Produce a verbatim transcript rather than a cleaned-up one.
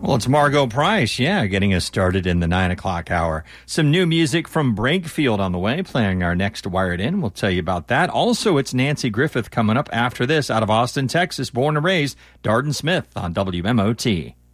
Well, it's Margot Price, yeah, getting us started in the nine o'clock hour. Some new music from Brakefield on the way, playing our next Wired In. We'll tell you about that. Also, it's Nancy Griffith coming up after this out of Austin, Texas, born and raised, Darden Smith on W M O T.